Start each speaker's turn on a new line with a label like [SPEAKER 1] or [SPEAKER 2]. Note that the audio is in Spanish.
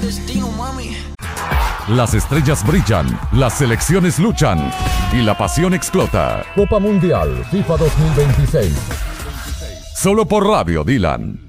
[SPEAKER 1] destino, mami.
[SPEAKER 2] Las estrellas brillan, las selecciones luchan y la pasión explota.
[SPEAKER 3] Copa Mundial FIFA 2026.
[SPEAKER 2] Solo por Radio Dylan.